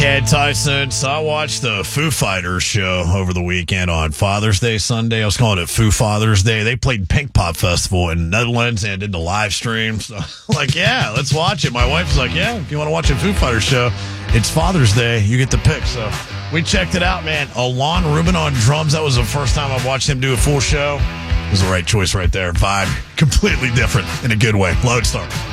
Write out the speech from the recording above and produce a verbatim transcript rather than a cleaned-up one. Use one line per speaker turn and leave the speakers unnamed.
Yeah, Tyson. So I watched the Foo Fighters show over the weekend on Father's Day Sunday. I was calling it Foo Father's Day. They played Pink Pop Festival in the Netherlands and did the live stream. So like, yeah, let's watch it. My wife was like, yeah, if you want to watch a Foo Fighters show, it's Father's Day. You get the pick. So we checked it out, man. Alon Rubin on drums. That was the first time I've watched him do a full show. It was the right choice right there. Vibe completely different in a good way. Lodestar.